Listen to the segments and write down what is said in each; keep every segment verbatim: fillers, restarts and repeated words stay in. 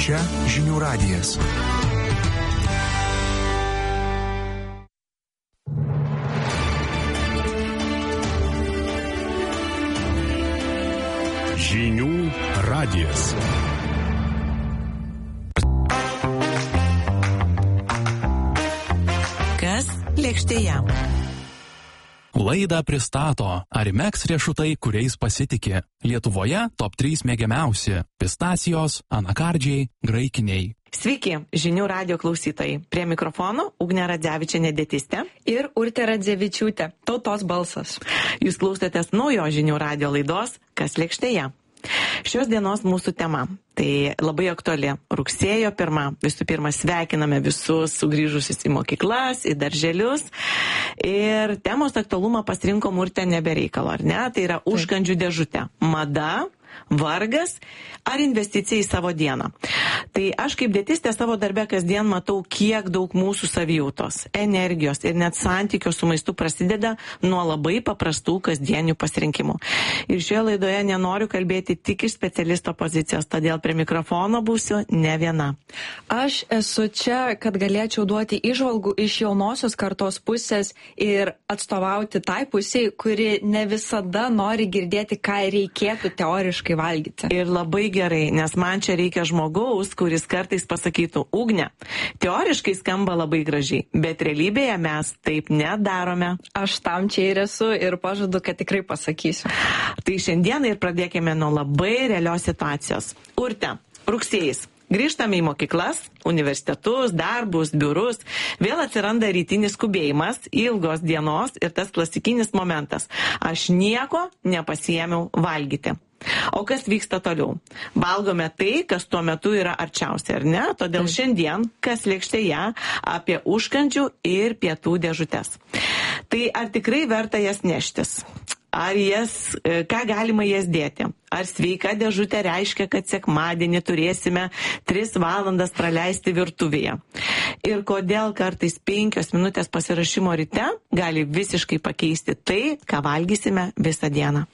Čia žinių radijas. Žinių radijas. Kas lėkštėje? Laidą pristato Arimex riešutai, kuriais pasitikė. Lietuvoje top trys mėgiamiausi – pistacijos, anakardžiai, graikiniai. Sveiki, žinių radijo klausytojai. Prie mikrofono Ugnė Radzevičienė dietistė ir Urtė Radzevičiūtė, tautos balsas. Jūs klausotės naujo žinių radijo laidos Kas lėkštėje. Šios dienos mūsų tema – tai labai aktuali. Rugsėjo pirma. Visų pirma, sveikiname visus sugrįžusius į mokyklas, į darželius. Ir temos aktualumą pasirinko Urtė nebereikalo, ar ne? Tai yra užkandžių dėžutė. Mada, vargas ar investicija į savo dieną. Tai aš kaip dietistė savo darbe kasdien matau, kiek daug mūsų savijautos, energijos ir net santykio su maistu prasideda nuo labai paprastų kasdienių pasirinkimų. Ir šioje laidoje nenoriu kalbėti tik iš specialisto pozicijos, todėl prie mikrofono būsiu ne viena. Aš esu čia, kad galėčiau duoti įžvalgų iš jaunosios kartos pusės ir atstovauti tai pusiai, kuri ne visada nori girdėti, ką reikėtų teoriškai valgyti. Ir labai gerai, nes man čia reikia žmogaus, kuris kartais pasakytų, Ugne, teoriškai skamba labai gražiai, bet realybėje mes taip nedarome. Aš tam čia ir esu ir pažadu, kad tikrai pasakysiu. Tai šiandien ir pradėkime nuo labai realios situacijos. Urte, rugsėjais. Grįžtame į mokyklas, universitetus, darbus, biurus. Vėl atsiranda rytinis skubėjimas, ilgos dienos ir tas klasikinis momentas. Aš nieko nepasiėmiau valgyti. O kas vyksta toliau? Valgome tai, kas tuo metu yra arčiausia, ar ne? Todėl šiandien, kas lėkštėje, apie užkandžių ir pietų dėžutes. Tai ar tikrai verta jas neštis? Ar jas, ką galima jas dėti? Ar sveika dėžutė reiškia, kad sekmadienį turėsime tris valandas praleisti virtuvėje? Ir kodėl kartais penkios minutės pasirašymo ryte gali visiškai pakeisti tai, ką valgysime visą dieną?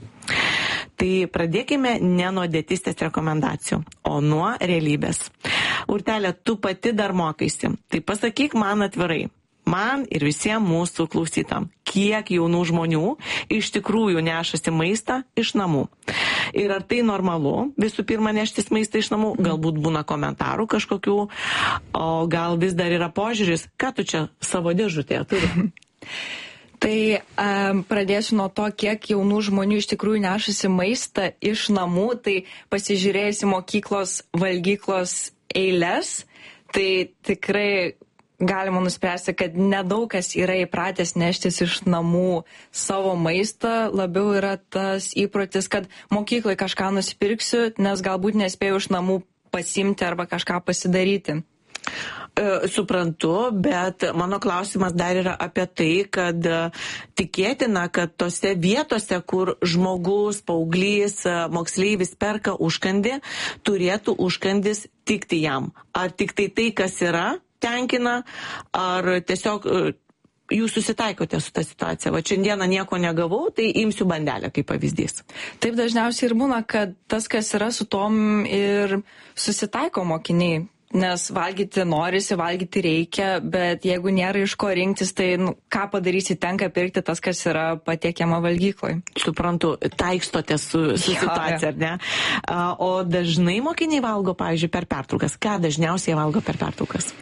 Tai pradėkime ne nuo dietistės rekomendacijų, o nuo realybės. Urtelė, tu pati dar mokaisi. Tai pasakyk man atvirai, man ir visiems mūsų klausytam, kiek jaunų žmonių iš tikrųjų nešasi maistą iš namų. Ir ar tai normalu, visų pirma, neštis maistą iš namų? Galbūt būna komentarų kažkokių, o gal vis dar yra požiūris, ką tu čia savo dėžutėje turi? Tai um, pradėsiu nuo to, kiek jaunų žmonių iš tikrųjų nešasi maistą iš namų. Tai pasižiūrėjus į mokyklos valgyklos eiles, tai tikrai galima nuspręsti, kad nedaug kas yra įpratęs neštis iš namų savo maistą. Labiau yra tas įprotis, kad mokyklai kažką nusipirksiu, nes galbūt nespėjau iš namų pasimti arba kažką pasidaryti. Suprantu, bet mano klausimas dar yra apie tai, kad tikėtina, kad tose vietose, kur žmogus, paauglys, moksleivis perka užkandį, turėtų užkandis tikti jam. Ar tik tai tai, kas yra, tenkina, ar tiesiog jūs susitaikote su tą situaciją? Va, šiandieną nieko negavau, tai imsiu bandelę kaip pavyzdys. Taip dažniausiai ir būna, kad tas, kas yra su tom ir susitaiko mokiniai. Nes valgyti norisi, valgyti reikia, bet jeigu nėra iš ko rinktis, tai nu, ką padarysi, tenka pirkti tas, kas yra patiekiama valgykloj. Suprantu, taikstote su, su ja, situacija, ar ne? O dažnai mokiniai valgo, pavyzdžiui, per pertraukas? Ką dažniausiai valgo per pertraukas?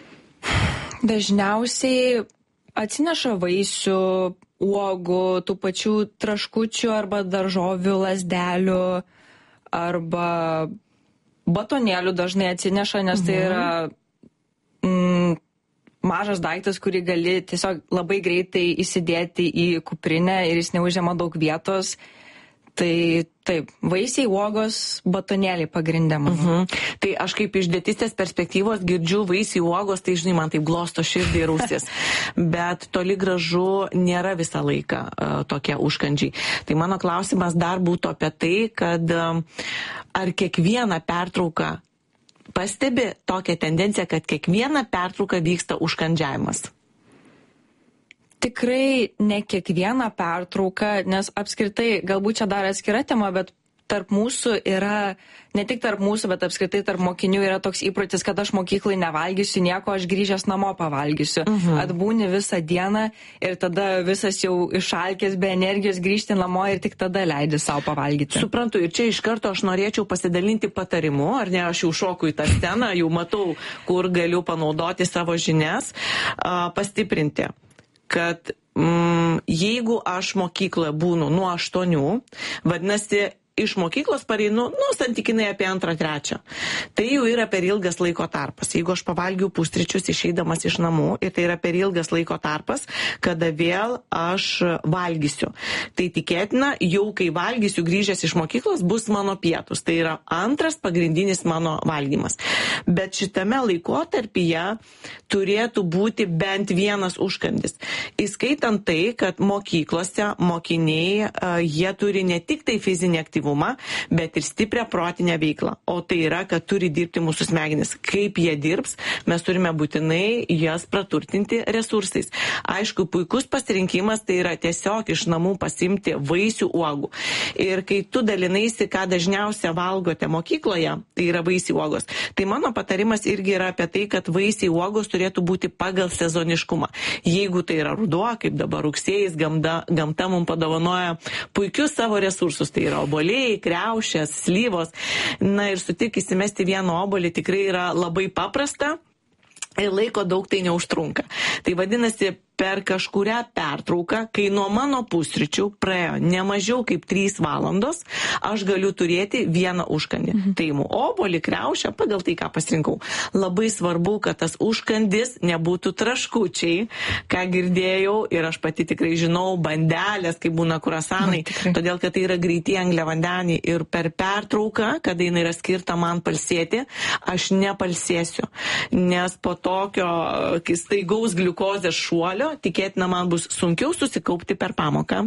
Dažniausiai atsineša vaisių, uogų, tų pačių traškučių arba daržovių, lazdelių arba batonėlių dažnai atsineša, nes tai yra mm, mažas daiktas, kurį gali tiesiog labai greitai įsidėti į kuprinę ir jis neužima daug vietos. Tai taip, vaisiai, uogos, batonėliai pagrindėma. Mhm. Tai aš kaip iš dietistės perspektyvos girdžiu vaisiai, uogos, tai žinai, man taip glosto širdį ir ausis. Bet toli gražu nėra visą laiką uh, tokie užkandžiai. Tai mano klausimas dar būtų apie tai, kad um, ar kiekvieną pertrauką pastebi tokią tendenciją, kad kiekvieną pertrauką vyksta užkandžiavimas? Tikrai ne kiekvieną pertrauką, nes apskritai, galbūt čia dar atskira tema, bet tarp mūsų yra, ne tik tarp mūsų, bet apskritai tarp mokinių yra toks įprotis, kad aš mokyklai nevalgysiu nieko, aš grįžęs namo pavalgysiu. Mhm. Atbūni visą dieną ir tada visas jau išalkęs be energijos grįžti namo ir tik tada leidi savo pavalgyti. Suprantu, ir čia iš karto aš norėčiau pasidalinti patarimu, ar ne, aš jau šoku į tą sceną, jau matau, kur galiu panaudoti savo žinias, a, pastiprinti, kad mm, jeigu aš mokykloje būnu nuo aštuonių, vadinasi, iš mokyklos pareinu, nu, santykinai apie antrą, trečią. Tai jau yra per ilgas laiko tarpas. Jeigu aš pavalgiau pusryčius išeidamas iš namų, ir tai yra per ilgas laiko tarpas, kada vėl aš valgysiu. Tai tikėtina, jau kai valgysiu grįžęs iš mokyklos, bus mano pietus. Tai yra antras pagrindinis mano valgymas. Bet šitame laikotarpyje turėtų būti bent vienas užkandis. Įskaitant tai, kad mokyklose mokiniai, jie turi ne tik tai fizinį aktyvumą, bet ir stiprią protinę veiklą. O tai yra, kad turi dirbti mūsų smegenis. Kaip jie dirbs, mes turime būtinai jas praturtinti resursais. Aišku, puikus pasirinkimas tai yra tiesiog iš namų pasimti vaisių uogų. Ir kai tu dalinaisi, ką dažniausia valgote mokykloje, tai yra vaisių uogos. Tai mano patarimas irgi yra apie tai, kad vaisiai uogos turėtų būti pagal sezoniškumą. Jeigu tai yra ruduo, kaip dabar rugsėjais, gamta, gamta mums padovanoja puikius savo resursus, tai yra obuoliai, kriaušės, slyvos. Na ir sutik įsimesti vieną obuolį tikrai yra labai paprasta ir laiko daug tai neužtrunka. Tai vadinasi, per kažkurią pertrauką, kai nuo mano pusryčių praėjo ne mažiau kaip trys valandos, aš galiu turėti vieną užkandį. Mhm. Tai imu obuolį, kriaušę, pagal tai, ką pasirinkau. Labai svarbu, kad tas užkandis nebūtų traškučiai, ką girdėjau ir aš pati tikrai žinau, bandelės, kai būna kruasanai, Na, todėl, kad tai yra greiti angliavandeniai ir per pertrauką, kada jinai yra skirta man palsėti, aš nepalsėsiu, nes po tokio staigaus gliukozės šuolio tikėtina man bus sunkiau susikaupti per pamoką,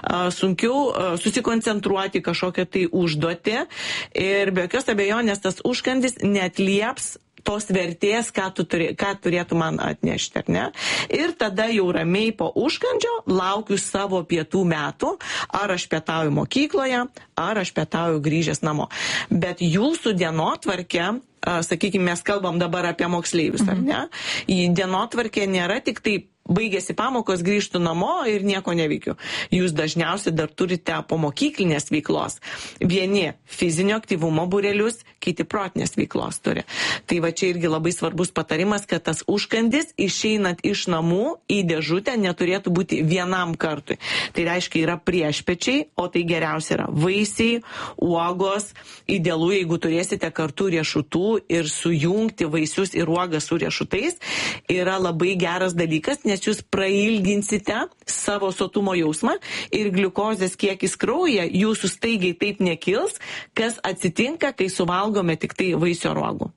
sunkiau susikoncentruoti kažkokią tai užduotį ir be jokios abejonės tas užkandis neatlieps tos vertės, ką, tu turi, ką turėtų man atnešti, ar ne? Ir tada jau ramiai po užkandžio laukiu savo pietų metų, ar aš pietauju mokykloje, ar aš pietauju grįžęs namo. Bet jūsų dienotvarkė, sakykime, mes kalbam dabar apie moksleivius, ar ne? Į dienotvarkė nėra tik tai baigėsi pamokos, grįžtų namo ir nieko neveikiu. Jūs dažniausiai dar turite po mokyklinės veiklos. Vieni fizinio aktyvumo būrelius, kiti protinės veiklos turi. Tai va čia irgi labai svarbus patarimas, kad tas užkandis išeinant iš namų į dėžutę neturėtų būti vienam kartui. Tai reiškia yra priešpečiai, o tai geriausia yra vaisiai, uogos. Idealu, jeigu turėsite kartu riešutų ir sujungti vaisius ir uogas su riešutais, yra labai geras dalykas, nes jūs prailginsite savo sotumo jausmą ir gliukozės kiekis kraujyje jūsų staigiai taip nekils, kas atsitinka, kai suvalgome tik tai vaisių ar uogų.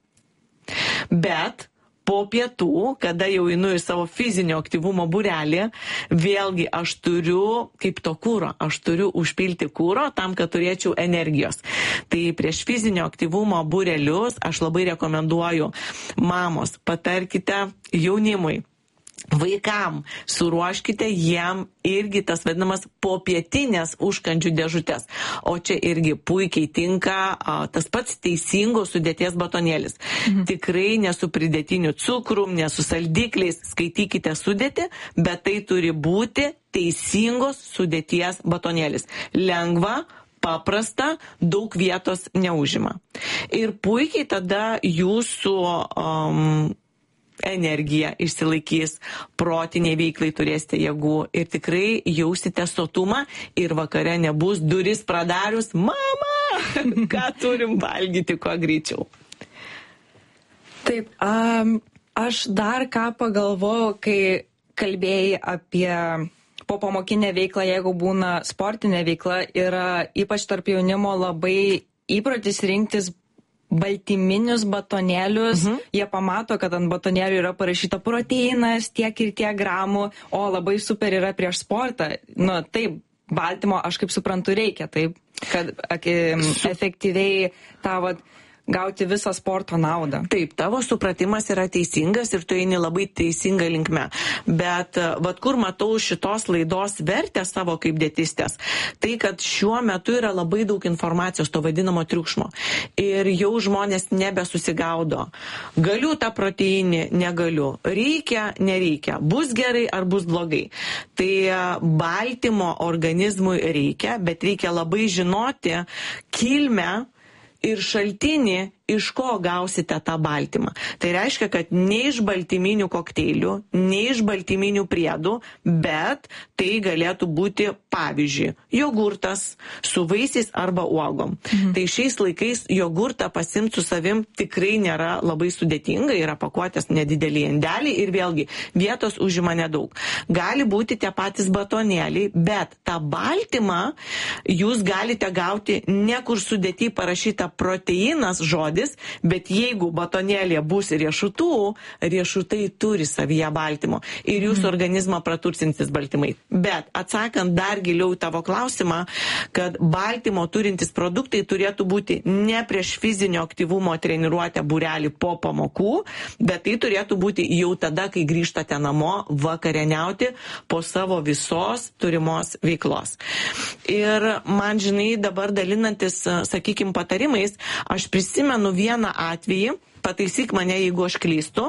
Bet po pietų, kada jau einu į savo fizinio aktyvumo būrelį, vėlgi aš turiu kaip to kūro, aš turiu užpilti kūro tam, kad turėčiau energijos. Tai prieš fizinio aktyvumo būrelius aš labai rekomenduoju, mamos, patarkite jaunimui, vaikam, suruoškite jiem irgi tas vadinamas popietinės užkandžių dėžutės. O čia irgi puikiai tinka a, tas pats teisingos sudėties batonėlis. Mhm. Tikrai nesu pridėtiniu cukrum, nesu saldikliais, skaitykite sudėtį, bet tai turi būti teisingos sudėties batonėlis. Lengva, paprasta, daug vietos neužima. Ir puikiai tada jūsų um, energija išsilaikys, protiniai veiklai turėsite jėgų ir tikrai jausite sotumą ir vakare nebus duris pradarius, mama, ką turim valgyti kuo greičiau. Taip, um, aš dar ką pagalvojau, kai kalbėjai apie popamokinę veiklą, jeigu būna sportinė veikla, yra ypač tarp jaunimo labai įprotis rinktis baltyminius batonėlius, mhm. Jie pamato, kad ant batonėlių yra parašyta proteinas, tiek ir tiek gramų, o labai super yra prieš sportą. Nu, taip, baltymo, aš kaip suprantu, reikia, taip, kad akim, efektyviai tą vat, gauti visą sporto naudą. Taip, tavo supratimas yra teisingas ir tu eini labai teisinga linkme. Bet vat kur matau šitos laidos vertę savo kaip dietistės, tai kad šiuo metu yra labai daug informacijos, to vadinamo triukšmo. Ir jau žmonės nebesusigaudo. Galiu tą proteinį, negaliu. Reikia, nereikia. Bus gerai ar bus blogai. Tai baltymo organizmui reikia, bet reikia labai žinoti kilmę ir šaltinį, iš ko gausite tą baltymą. Tai reiškia, kad ne iš baltyminių kokteilių, ne iš baltyminių priedų, bet tai galėtų būti, pavyzdžiui, jogurtas su vaisiais arba uogom. Mhm. Tai šiais laikais jogurtą pasimti su savim tikrai nėra labai sudėtinga, yra pakuotės nedidelį indelį ir vėlgi vietos užima nedaug. Gali būti tie patys batonėliai, bet tą baltymą jūs galite gauti ne kur sudėty parašyta proteinas žodis, bet jeigu batonėlė bus riešutų, riešutai turi savyje baltymo ir jūsų mm. organizmą pratursintis baltymai. Bet atsakant dar giliau tavo klausimą, kad baltymo turintis produktai turėtų būti ne prieš fizinio aktyvumo treniruotę būrelį po pamokų, bet tai turėtų būti jau tada, kai grįžtate namo vakarieniauti po savo visos turimos veiklos. Ir man, žinai, dabar dalinantis, sakykim, patarimais, aš prisimenu vieną atvejį, pataisyk mane, jeigu aš klystu,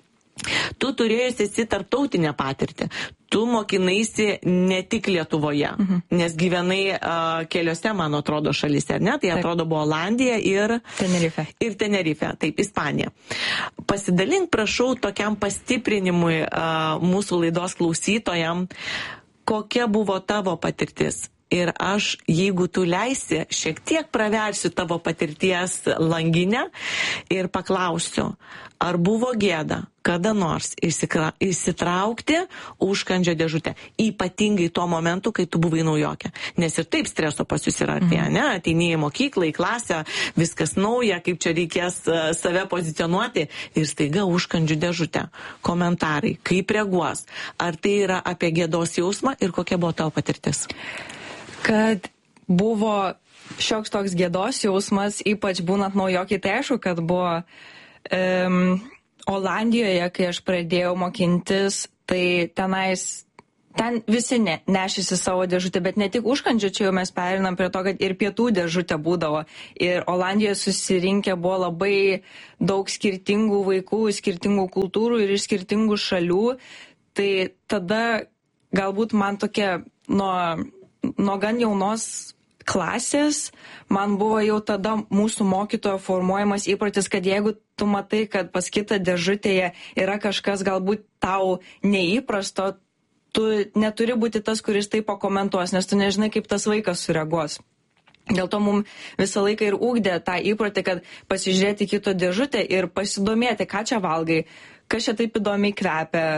tu turėjusi esi tarptautinę patirtį. Tu mokinaisi ne tik Lietuvoje, mhm. nes gyvenai uh, keliose, man atrodo, šalyse, ne? Tai atrodo buvo Olandija ir Tenerife. Ir Tenerife, taip, Ispanija. Pasidalink, prašau, tokiam pastiprinimui uh, mūsų laidos klausytojam, kokia buvo tavo patirtis. Ir aš, jeigu tu leisi, šiek tiek praversiu tavo patirties langinę ir paklausiu, ar buvo gėda kada nors įsikra, įsitraukti užkandžio dėžutę, ypatingai tuo momentu, kai tu buvai naujokė. Nes ir taip streso pas jūs yra artėja, mm. ne? Ateini į mokyklą, į klasę, viskas nauja, kaip čia reikės save pozicionuoti ir staiga užkandžių dėžutę. Komentarai, kaip reaguos, ar tai yra apie gėdos jausmą ir kokia buvo tavo patirtis? Kad buvo šioks toks gėdos jausmas, ypač būnant naujokiai, tai aišku, kad buvo um, Olandijoje, kai aš pradėjau mokintis, tai tenais, ten visi ne, nešėsi savo dėžutę, bet ne tik užkandžių, čia jau mes perinam prie to, kad ir pietų dėžutė būdavo. Ir Olandijoje susirinkę buvo labai daug skirtingų vaikų, skirtingų kultūrų ir iš skirtingų šalių. Tai tada galbūt man tokia nuo... Nuo gan jaunos klasės man buvo jau tada mūsų mokytojo formuojamas įprotis, kad jeigu tu matai, kad pas kitą dėžutėje yra kažkas galbūt tau neįprasto, tu neturi būti tas, kuris tai pakomentuos, nes tu nežinai, kaip tas vaikas sureaguos. Dėl to mums visą laiką ir ugdė tą įprotį, kad pasižiūrėti kito dėžutę ir pasidomėti, ką čia valgai, kas čia taip įdomiai kvepia,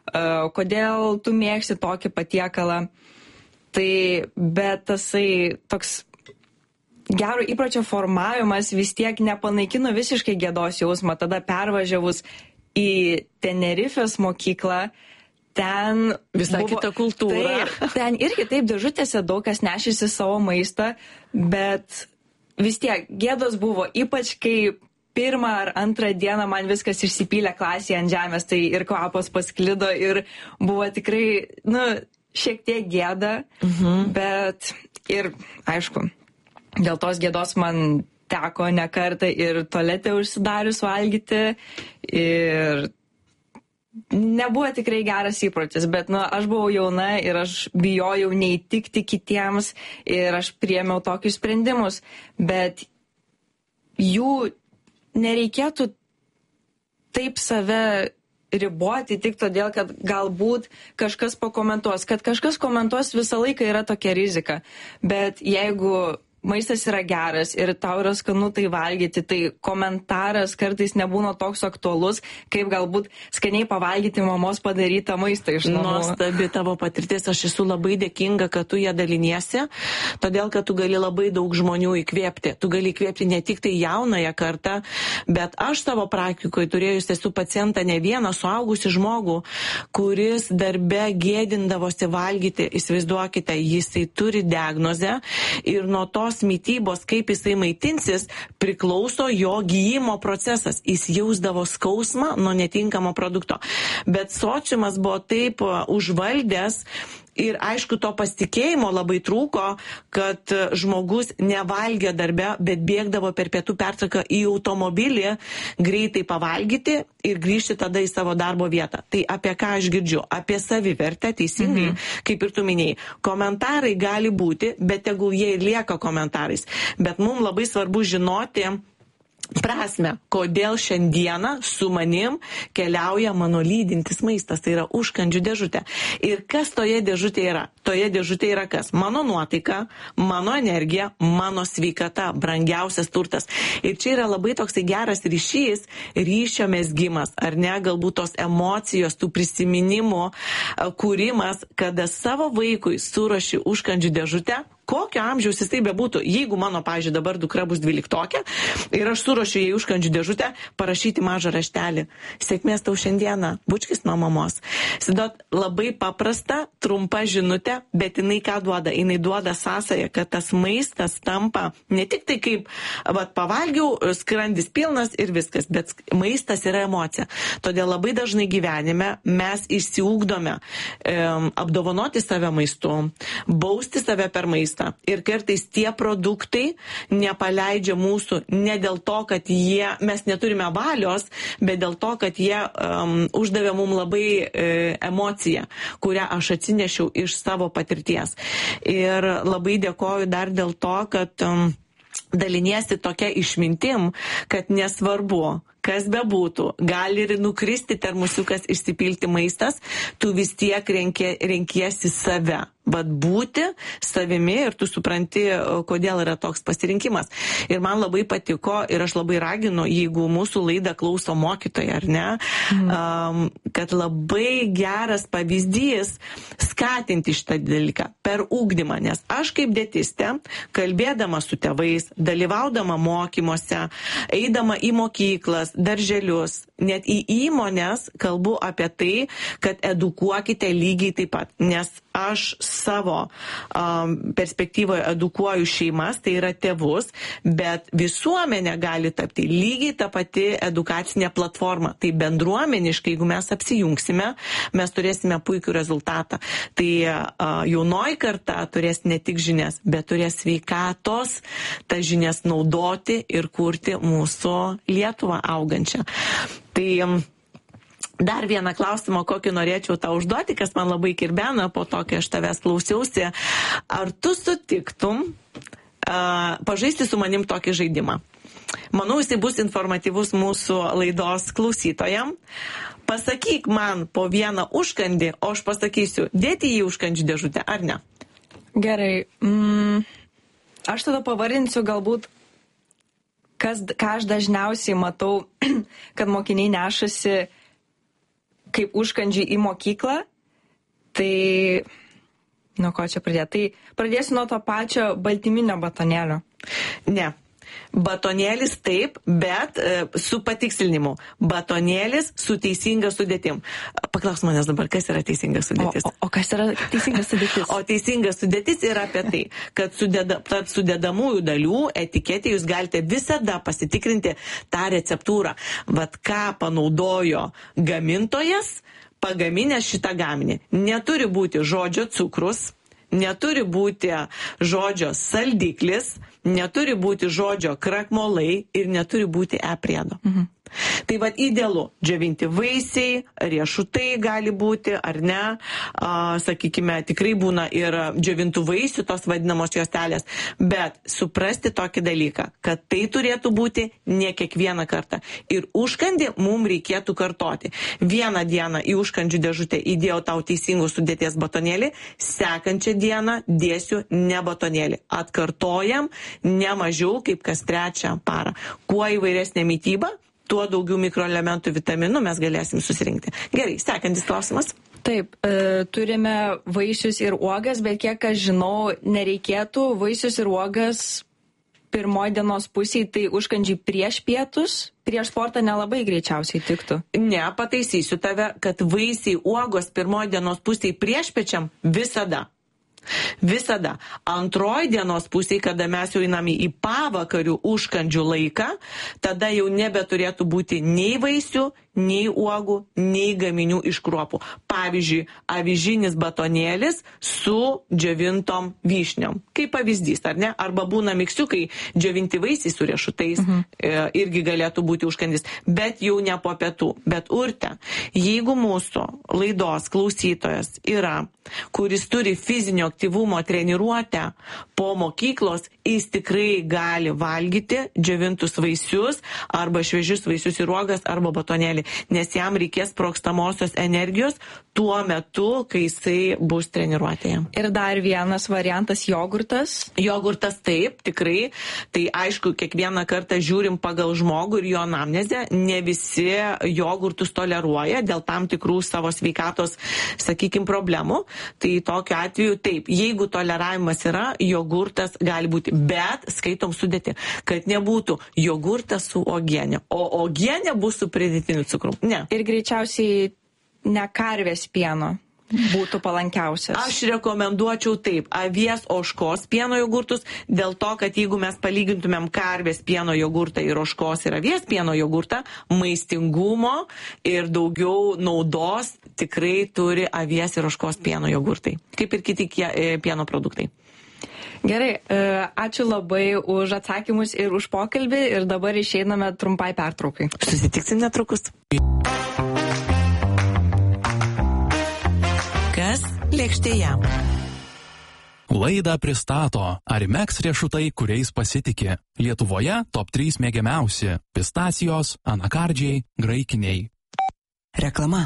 kodėl tu mėgsti tokį patiekalą. Tai, bet tasai toks gero įpročio formavimas vis tiek nepanaikino visiškai gėdos jausmą. Tada pervažiavus į Tenerifės mokyklą, ten visai buvo kita kultūra. Taip, ten irgi taip dėžutėse daug kas nešėsi savo maistą, bet vis tiek gėdos buvo, ypač kai pirmą ar antrą dieną man viskas išsipylė klasėje ant žemės, tai ir kvapas pasklido ir buvo tikrai, nu, šiek tiek gėda, mhm. bet ir, aišku, dėl tos gėdos man teko ne kartą ir tualete užsidarius valgyti ir nebuvo tikrai geras įprotis, bet, nu, aš buvau jauna ir aš bijojau neįtikti kitiems ir aš priėmiau tokius sprendimus, bet jų nereikėtų taip save riboti tik todėl, kad galbūt kažkas pakomentuos. Kad kažkas komentuos visą laiką yra tokia rizika. Bet jeigu maistas yra geras ir tau yra skanu tai valgyti, tai komentaras kartais nebūna toks aktualus, kaip galbūt skaniai pavalgyti mamos padarytą maistą iš namų. Nuostabi tavo patirtis, aš esu labai dėkinga, kad tu ją daliniesi, todėl, kad tu gali labai daug žmonių įkvėpti. Tu gali įkvėpti ne tik tai jaunąją kartą, bet aš savo praktikoje turėjus esu pacientą ne vieną suaugusį žmogų, kuris darbe gėdindavosi valgyti. Įsivaizduokite, jisai turi diagnozę ir nuo tos kokios mitybos, kaip jisai maitinsis, priklauso jo gyjimo procesas. Jis jausdavo skausmą nuo netinkamo produkto. Bet sociumas buvo taip užvaldęs, ir aišku, to pasitikėjimo labai trūko, kad žmogus nevalgė darbe, bet bėgdavo per pietų pertrauką į automobilį greitai pavalgyti ir grįžti tada į savo darbo vietą. Tai apie ką aš girdžiu? Apie savivertę, teisingai, mhm. kaip ir tu minėjai. Komentarai gali būti, bet tegul jie ir lieka komentarais. Bet mums labai svarbu žinoti prasme, kodėl šiandieną su manim keliauja mano lydintis maistas, tai yra užkandžių dėžutė. Ir kas toje dėžutėje yra? Toje dėžutėje yra kas? Mano nuotaika, mano energija, mano sveikata, brangiausias turtas. Ir čia yra labai toksai geras ryšys, ryšio mezgimas, ar ne, galbūt tos emocijos, tų prisiminimų kūrimas, kada savo vaikui suruoši užkandžių dėžutę, kokio amžiaus jis tai bebūtų, jeigu mano, pavyzdžiui, dabar dukra bus dvyliktokė ir aš suruošiu jai užkandžių dėžutę, parašyti mažą raštelį. Sėkmės tau šiandieną, bučkis nuo mamos. Sidot, labai paprasta, trumpa žinutė, bet jinai ką duoda? Jinai duoda sąsają, kad tas maistas tampa ne tik tai kaip, vat, pavalgiau, skrandis pilnas ir viskas, bet maistas yra emocija. Todėl labai dažnai gyvenime mes išsiugdome e, apdovanoti save maistu, bausti save per maistą. Ir kartais tie produktai nepaleidžia mūsų ne dėl to, kad jie, mes neturime valios, bet dėl to, kad jie um, uždavė mums labai e, emociją, kurią aš atsinešiau iš savo patirties. Ir labai dėkoju dar dėl to, kad um, daliniesi tokia išmintim, kad nesvarbu, kas bebūtų, gali ir nukristi termusiukas, išsipilti maistas, tu vis tiek renkie, renkiesi save. Bet būti savimi ir tu supranti, kodėl yra toks pasirinkimas. Ir man labai patiko ir aš labai raginu, jeigu mūsų laidą klauso mokytojai, ar ne, mm. um, kad labai geras pavyzdys skatinti šitą dalyką per ugdymą. Nes aš kaip dietistė, kalbėdama su tėvais, dalyvaudama mokymuose, eidama į mokyklas, darželius, net į įmonės kalbu apie tai, kad edukuokite lygiai taip pat. Nes aš savo um, perspektyvoje edukuoju šeimas, tai yra tėvus, bet visuomenė gali tapti lygiai ta pati edukacinė platforma. Tai bendruomeniškai, jeigu mes apsijungsime, mes turėsime puikų rezultatą. Tai uh, jaunoji karta turės ne tik žinias, bet turės sveikatos, tas žinias naudoti ir kurti mūsų Lietuvą augančią. Tai um, dar vieną klausimą, kokį norėčiau tau užduoti, kas man labai kirbena po to, kai aš tavęs klausiausi. Ar tu sutiktum uh, pažaisti su manim tokį žaidimą? Manau, jisai bus informatyvus mūsų laidos klausytojam. Pasakyk man po vieną užkandį, o aš pasakysiu, dėti jį užkandžių dėžutę, ar ne? Gerai. Mm, aš tada pavardinsiu galbūt, kas, ką aš dažniausiai matau, kad mokiniai nešasi kaip užkandžiai į mokyklą, tai nuo ko čia pradėti? Tai pradėsiu nuo to pačio baltyminio batonėlio. Ne. Batonėlis taip, bet e, su patikslinimu. Batonėlis su teisinga sudėtim. Paklaus manęs dabar, kas yra teisinga sudėtis? O, o, o kas yra teisinga sudėtis? O teisinga sudėtis yra apie tai, kad sudeda, tarp sudedamųjų dalių etiketė jūs galite visada pasitikrinti tą receptūrą. Vat ką panaudojo gamintojas, pagaminęs šitą gaminį. Neturi būti žodžio cukrus, neturi būti žodžio saldiklis, neturi būti žodžio krakmolai ir neturi būti E priedo. Mhm. Tai vad idealu, džiovinti vaisiai, riešutai gali būti, ar ne, a, sakykime, tikrai būna ir džiovintų vaisių, tos vadinamos juostelės, bet suprasti tokį dalyką, kad tai turėtų būti ne kiekvieną kartą. Ir užkandį mums reikėtų kartoti. Vieną dieną į užkandžių dėžutę įdėjau tau teisingos sudėties batonėlį, sekančią dieną dėsiu ne batonėlį. Atkartojam ne mažiau kaip kas trečią parą. Kuo įvairesnė mytyba, tuo daugiau mikroelementų, vitaminų mes galėsim susirinkti. Gerai, sekantis klausimas. Taip, e, turime vaisius ir uogas, bet kiek aš žinau, nereikėtų vaisius ir uogas pirmoji dienos pusėje, tai užkandžiai prieš pietus, prieš sportą nelabai greičiausiai tiktų. Ne, pataisysiu tave, kad vaisiai, uogos pirmoji dienos pusėje prieš pečiam visada. Visada. Antroji dienos pusėje, kada mes jau einame į pavakarių užkandžių laiką, tada jau nebeturėtų būti nei vaisių, nei uogų, nei gaminių iš kruopų. Pavyzdžiui, avižinis batonėlis su džiovintom vyšniom. Kaip pavyzdys, ar ne? Arba būna miksiukai, džiovinti vaisiai su riešutais, mhm. e, irgi galėtų būti užkandis, bet jau ne po pietų. Bet Urte, jeigu mūsų laidos klausytojas yra, kuris turi fizinio aktyvumo treniruotę po mokyklos, jis tikrai gali valgyti džiovintus vaisius arba šviežius vaisius ir uogas arba batonėlį, nes jam reikės sprogstamosios energijos tuo metu, kai jisai bus treniruotėje. Ir dar vienas variantas - jogurtas. Jogurtas taip, tikrai. Tai aišku, kiekvieną kartą žiūrim pagal žmogų ir jo anamnezę. Ne visi jogurtus toleruoja dėl tam tikrų savo sveikatos, sakykime, problemų. Tai tokiu atveju taip, jeigu toleravimas yra, jogurtas gali būti, bet skaitom sudėti, kad nebūtų jogurtas su uogienė, o uogienė bus su pridėtiniu cukrum. Ne. Ir greičiausiai ne karvės pieno būtų palankiausias. Aš rekomenduočiau taip, avies ožkos pieno jogurtus, dėl to, kad jeigu mes palygintumėm karvės pieno jogurtą ir ožkos ir avies pieno jogurtą, maistingumo ir daugiau naudos tikrai turi avies ir ožkos pieno jogurtai, kaip ir kiti pieno produktai. Gerai, ačiū labai už atsakymus ir už pokalbį ir dabar išeiname trumpai pertraukai. Susitiksim netrukus. Kas lėkštėje? Laidą pristato Arimex riešutai, kuriais pasitikė. Lietuvoje top trys mėgiamiausi – pistacijos, anakardžiai, graikiniai. Reklama.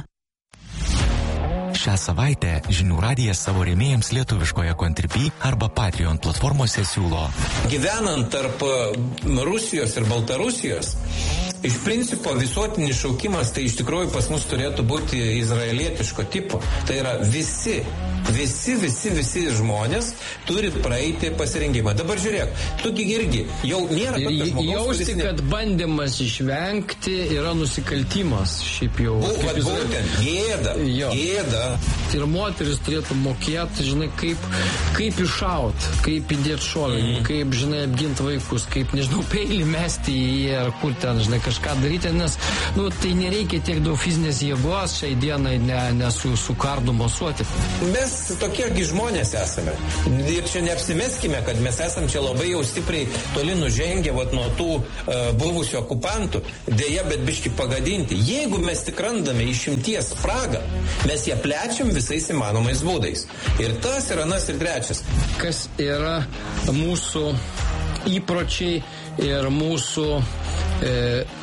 Šią savaitę Žinių radijas savo rėmėjams lietuviškoje Contribui arba Patreon platformose siūlo. Gyvenant tarp Rusijos ir Baltarusijos, iš principo visuotinis šaukimas tai iš tikrųjų pas mus turėtų būti izraelietiško tipo. Tai yra visi, visi, visi, visi žmonės turi praeiti pasirengimą. Dabar žiūrėk, tugi irgi jau nėra tokio žmogaus. Jausti, ne... kad bandymas išvengti yra nusikaltimas. Šiaip jau. Vat būtent, gėda, gėda. Ir moteris turėtų mokėti, žinai, kaip, kaip iššaut, kaip įdėti šolinį, mm. kaip, žinai, apginti vaikus, kaip, nežinau, peilį mesti į jį ar kur ten, žinai, kažką daryti, nes, nu, tai nereikia tiek daug fizinės jėgos šiai dienai ne, ne su, su kardu mosuoti. Mes tokiegi žmonės esame. Ir čia neapsimeskime, kad mes esam čia labai jau stipriai toli nužengę vat, nuo tų uh, buvusių okupantų. Deja, bet biški pagadinti. Jeigu mes tik randame išimties spragą, mes ją plečiam visais įmanomais būdais. Ir tas ir anas ir trečias. Kas yra mūsų įpročiai ir mūsų e,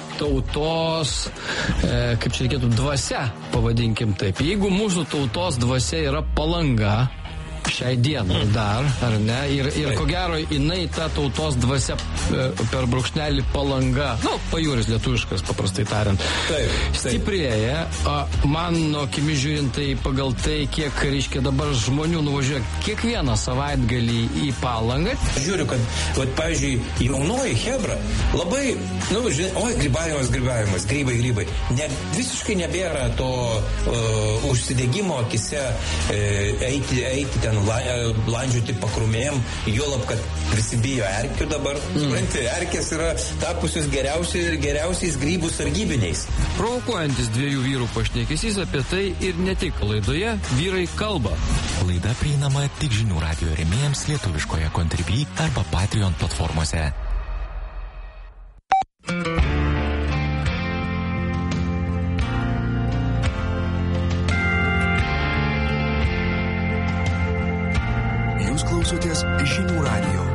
tautos, e, kaip čia reikėtų, dvasia, pavadinkim taip. Jeigu mūsų tautos dvasia yra Palanga, šiai dienai dar, ar ne? Ir, ir ko gero, jinai ta tautos dvasia per brūkšnelį Palanga, nu, pajūris lietuviškas, paprastai tariant, taip, taip. stiprėja. Mano akimi žiūrint, tai pagal tai, kiek, reiškia, dabar žmonių nuvažiuoja kiekvieną savaitgalį į Palangą. Žiūriu, kad, vat, pavyzdžiui, jaunoji hebra labai, nu, žinai, oi, grybavimas, grybavimas, grybai, grybai. Ne, visiškai nebėra to uh, užsidegimo akise uh, eiti, eiti ten landžiuoti pakrumėjom, juolab, kad visi bijo erkių dabar. Mm. Supranti, erkės yra tapusios geriausiai ir geriausiais grybų sargybiniais. Provokuojantis dviejų vyrų pašnekesys apie tai ir ne tik laidoje Vyrai kalba. Laida prieinama tik Žinių radijo rėmėjams lietuviškoje Contribui arba Patreon platformose. Klausotės Žinių radijo.